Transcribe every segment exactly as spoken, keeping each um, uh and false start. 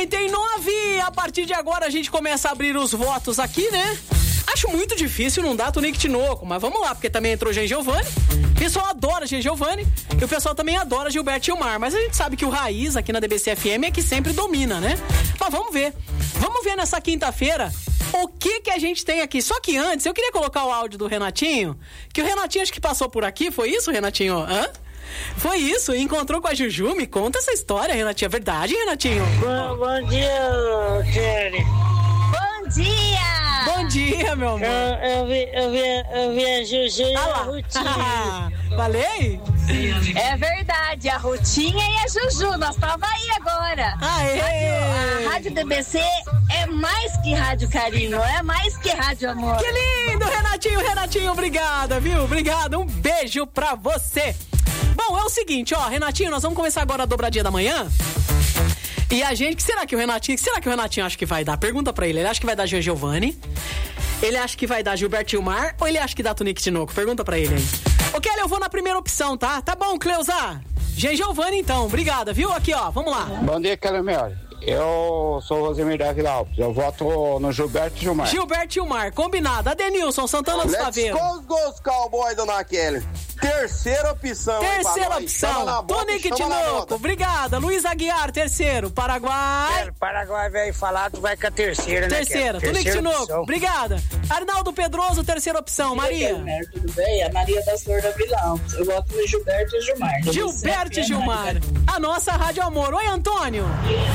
cinquenta e nove. A partir de agora a gente começa a abrir os votos aqui, né? Acho muito difícil não dar Tonico Tinoco, mas vamos lá, porque também entrou Jean Giovanni. O pessoal adora Jean Giovanni e o pessoal também adora Gilberto Gilmar. Mas a gente sabe que o raiz aqui na D B C F M é que sempre domina, né? Mas vamos ver. Vamos ver nessa quinta-feira o que que a gente tem aqui. Só que antes, eu queria colocar o áudio do Renatinho, que o Renatinho acho que passou por aqui. Foi isso, Renatinho? Hã? Foi isso, encontrou com a Juju. Me conta essa história, Renatinho. É verdade, Renatinho? Bom, bom dia, Kelly. Bom dia! Bom dia, meu amor. Eu, eu, vi, eu, vi, eu vi a Juju e a Rutinha. Falei? É verdade, a Rutinha e a Juju. Nós estávamos aí agora. Aê! A Rádio D B C é mais que Rádio Carinho, é mais que Rádio Amor. Que lindo, Renatinho, Renatinho, obrigada, viu? Obrigada, um beijo pra você. Bom, é o seguinte, ó, Renatinho, nós vamos começar agora a dobradinha da manhã. E a gente, que será que o Renatinho, que será que o Renatinho acha que vai dar? Pergunta pra ele, ele acha que vai dar Jean Giovanni? Ele acha que vai dar Gilberto Gilmar? Ou ele acha que dá Tonico Tinoco? Pergunta pra ele aí. Ô, Kelly, eu vou na primeira opção, tá? Tá bom, Cleusa? Jean Giovanni, então, obrigada, viu? Aqui, ó, vamos lá. Bom dia, Kelly Melhor. Eu sou o Rosemir da Vila Alpes. Eu voto no Gilberto Gilmar. Gilberto Gilmar, combinado. Adenilson, Santana dos Taveiros. Let's go, os Cowboys, dona Kelly. Terceira opção. Terceira opção. Tonico Tinoco, obrigada. Luiz Aguiar, terceiro. Paraguai. É, Paraguai, velho, falado, vai com a terceira, né? Terceira. Tonico Tinoco, obrigada. Arnaldo Pedroso, terceira opção. Maria. Tudo bem? A Maria da Flor da Vila Alpes. Eu voto no Gilberto Gilmar. Gilberto Gilmar. A nossa Rádio Amor. Oi, Antônio.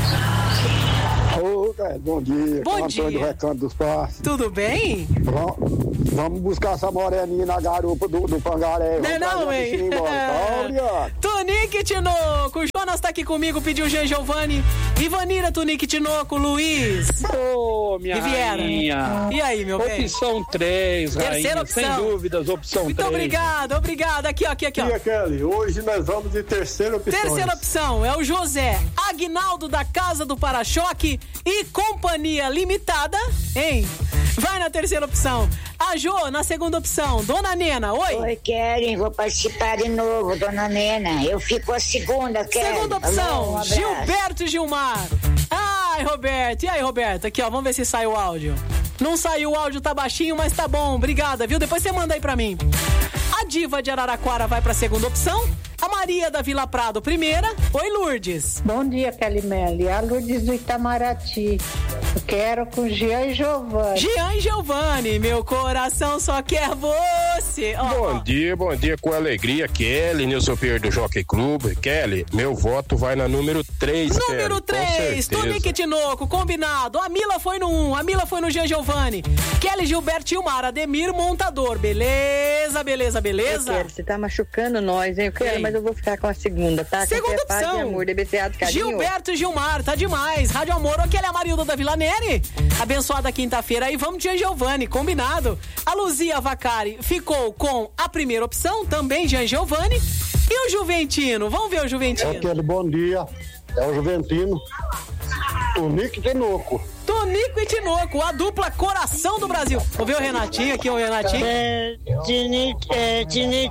Ô, cara, bom dia. Bom Antônio dia. do Recanto dos Passos. Tudo bem? Vamos, vamos buscar essa moreninha na garupa do, do Pangaré. Não é não, hein? Tá, obrigado. Tonico Tinoco. O Jonas tá aqui comigo, pediu Jean Giovanni. Ivanira, Tonico Tinoco, Luiz. Ô, oh, minha Riviera. rainha. E aí, meu bem? Opção três, Terceira rainha. opção. Sem dúvidas, opção Muito três. obrigado, obrigado. Aqui, ó, aqui, aqui, ó. Tia Kelly, hoje nós vamos de terceira opção. Terceira opção é o José Aguinaldo da Casa do Para-Choque e Companhia Limitada, hein? Vai na terceira opção. A Jo, na segunda opção. Dona Nena, oi. Oi, Kelly, vou participar de novo, dona Nena. Eu fico a segunda, Kelly. Segunda opção, um Gilberto Gilmar. Ai, Roberto. E aí, Roberto? Aqui, ó, vamos ver se sai o áudio. Não saiu o áudio, tá baixinho, mas tá bom. Obrigada, viu? Depois você manda aí pra mim. A Diva de Araraquara vai pra segunda opção. A Maria da Vila Prado, primeira. Oi, Lourdes. Bom dia, Kelly Melli. A Lourdes do Itamaraty. Eu quero com Jean e Giovanni. Jean e Giovanni, meu coração só quer você. Oh, bom oh. dia, bom dia com alegria, Kelly, Nilson Pierre do Jockey Club. Kelly, meu voto vai na número três, Número três, Tonico Tinoco, combinado. A Mila foi no um, a Mila foi no Jean Giovanni. Kelly, Gilberto Gilmar, Ademir Montador. Beleza, beleza, beleza? Kelly, você tá machucando nós, hein? Eu quero, mas eu vou ficar com a segunda, tá? Segunda que é opção. Paz e amor, D B C A do Carinho. Gilberto Gilmar, tá demais. Rádio Amor, aquele é a Marilda da Vila Neri. Abençoada quinta-feira aí, vamos de Jean Giovanni, combinado. A Luzia Vacari ficou com a primeira opção, também Jean Giovanni. E o Juventino, vamos ver o Juventino. Aquele bom dia, é o Juventino. Tonico Tinoco. Tonico e Tinoco, a dupla coração do Brasil. Vamos ver o Renatinho aqui, o Renatinho. É, Tinico, é, Tinico,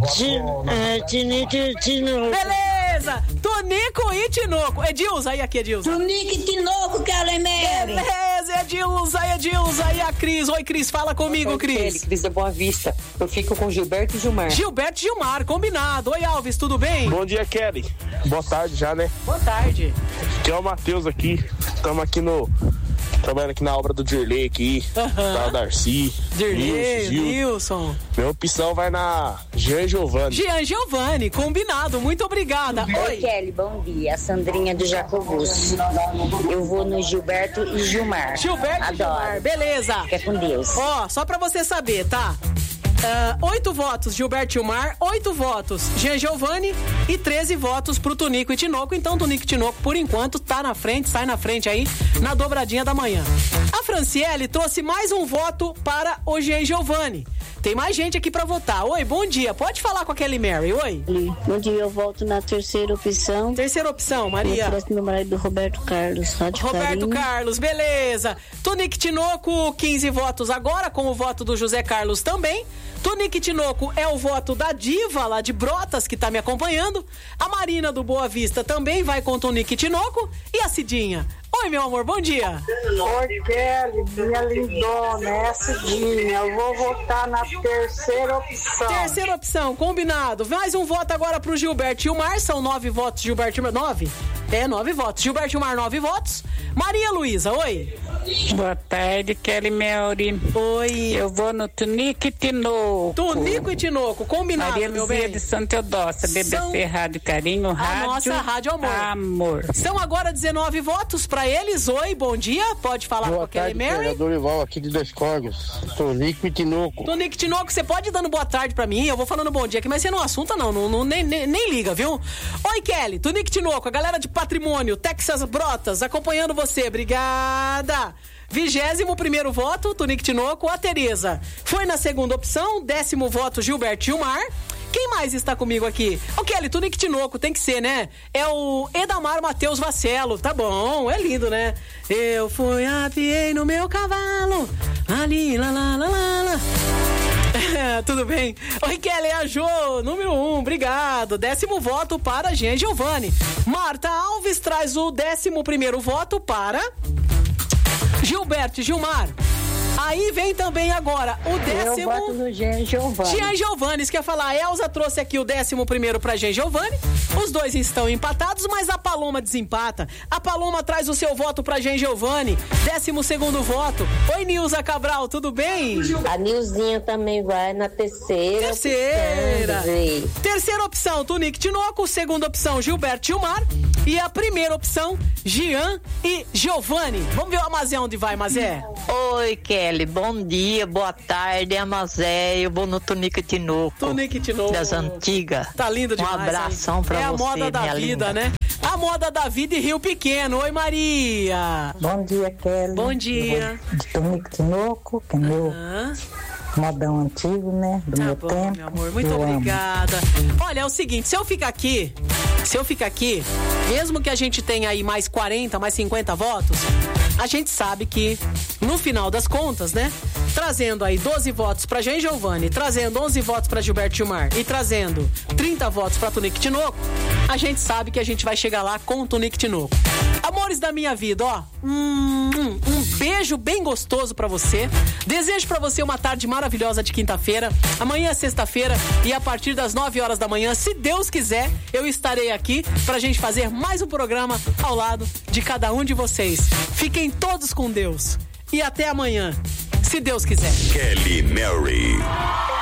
Tinico, Tinoco. Beleza, Tonico e Tinoco. Edilza, aí aqui, Edilza. Tonico e Tinoco, Kelly Melli. Beleza, Edilza, Edilza. E a Cris, oi Cris, fala comigo, Cris. Cris da Boa Vista. Eu fico com Gilberto e Gilmar. Gilberto e Gilmar, combinado. Oi Alves, tudo bem? Bom dia, Kelly. Boa tarde já, né? Boa tarde. Aqui é o Matheus aqui. Estamos aqui no... trabalhando aqui na obra do Dirley aqui, uhum. Da Darcy, Dirley, Nilson. Minha opção vai na Jean Giovanni. Jean Giovanni, combinado, muito obrigada. Oi, Oi Kelly, bom dia. A Sandrinha do Jacobus. Eu vou no Gilberto e Gilmar. Gilberto Adoro. e Gilmar, beleza. Fica com Deus. Ó, só pra você saber, tá? Uh, oito votos Gilberto Gilmar, oito votos Jean Giovanni e treze votos pro Tonico e Tinoco. Então Tonico e Tinoco, por enquanto, tá na frente, sai na frente aí na dobradinha da manhã. A Franciele trouxe mais um voto para o Jean Giovanni. Tem mais gente aqui pra votar. Oi, bom dia. Pode falar com a Kelly Mary, oi. Bom dia, eu volto na terceira opção. Terceira opção, Maria. Meu marido do Roberto Carlos, Rádio Roberto Carinho. Carlos, beleza. Tonico Tinoco, quinze votos agora, com o voto do José Carlos também. Tonico Tinoco é o voto da Diva lá de Brotas, que tá me acompanhando. A Marina do Boa Vista também vai com o Tonico Tinoco. E a Cidinha? Oi, meu amor, bom dia. Oi, Kelly, minha lindona, é a Cidinha. Eu vou votar na terceira opção. Terceira opção, combinado. Mais um voto agora pro Gilberto Gilmar. São nove votos, Gilberto Gilmar. Nove? É, nove votos. Gilberto Gilmar, nove votos. Maria Luísa, oi. Boa tarde, Kelly Melry. Oi. Eu vou no Tunico e Tinoco. Tunico e Tinoco, combinado, Maria meu Luzia bem. de Santa Teodócia, B B C São... Rádio Carinho, Rádio... A nossa Rádio Amor. Amor. São agora dezenove votos pra eles. Oi, bom dia. Pode falar boa com a Kelly Mary. Boa tarde, Dorival, aqui de Dois Córregos. Tonico e Tinoco. Tonico e Tinoco, você pode ir dando boa tarde pra mim. Eu vou falando bom dia aqui, mas você não assunta não, não, não nem, nem, nem liga, viu? Oi, Kelly, Tonico e Tinoco, a galera de Patrimônio, Texas Brotas, acompanhando você. Obrigada. Vigésimo primeiro voto, Tunico Tinoco. A Tereza foi na segunda opção. Décimo voto, Gilberto Gilmar. Quem mais está comigo aqui? O Kelly, Tunico Tinoco, tem que ser, né? É o Edamar Matheus Vacelo. Tá bom, é lindo, né? Eu fui, apiei no meu cavalo. Ali, lá, lá, lá, lá, lá. Tudo bem? Oi, Kelly, a Jo, número um, obrigado. Décimo voto para Jean Giovanni. Marta Alves traz o décimo primeiro voto para Gilberto Gilmar. Aí vem também agora o décimo... Eu voto no Jean Giovanni. Jean Giovanni, isso quer falar. A Elza trouxe aqui o décimo primeiro pra Jean Giovanni. Os dois estão empatados, mas a Paloma desempata. A Paloma traz o seu voto pra Jean Giovanni. Décimo segundo voto. Oi, Nilza Cabral, tudo bem? A Nilzinha também vai na terceira. Terceira. Opção, terceira opção, Tunico Tinoco. Segunda opção, Gilberto Gilmar. E a primeira opção, Jean e Giovanni. Vamos ver o Amazé onde vai, Mazé? Oi, Kelly, bom dia, boa tarde, Amazé. Eu vou no Tunico e Tinoco. Tunico e Tinoco. Das antigas. Tá lindo demais. Um abração hein? Pra é você, É a moda da vida, linda. Né? A moda da vida e Rio Pequeno. Oi, Maria. Bom dia, Kelly. Bom dia. De Tunico e Tinoco, que é meu... Uhum. Modão antigo, né? Do tá meu bom, tempo. Meu amor, muito eu obrigada. Amo. Olha, é o seguinte, se eu ficar aqui, se eu ficar aqui, mesmo que a gente tenha aí mais quarenta, mais cinquenta votos, a gente sabe que, no final das contas, né? Trazendo aí doze votos pra Jean Giovanni, trazendo onze votos pra Gilberto Gilmar e trazendo trinta votos pra Tunico Tinoco, a gente sabe que a gente vai chegar lá com o Tunico Tinoco. Amores da minha vida, ó, hum, um beijo bem gostoso pra você. Desejo pra você uma tarde maravilhosa de quinta-feira. Amanhã é sexta-feira e a partir das nove horas da manhã, se Deus quiser, eu estarei aqui pra gente fazer mais um programa ao lado de cada um de vocês. Fiquem todos com Deus e até amanhã, se Deus quiser. Kelly Mary.